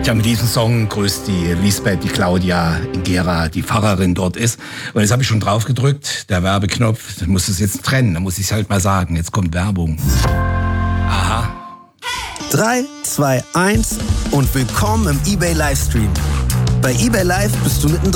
Ja, mit diesem Song grüßt die Lisbeth, die Claudia in Gera, die Pfarrerin dort ist. Und jetzt habe ich schon drauf gedrückt, der Werbeknopf, dann muss es jetzt trennen, dann muss ich es halt mal sagen. Jetzt kommt Werbung. Aha. 3, 2, 1 und willkommen im eBay Livestream. Bei eBay Live bist du mittendrin.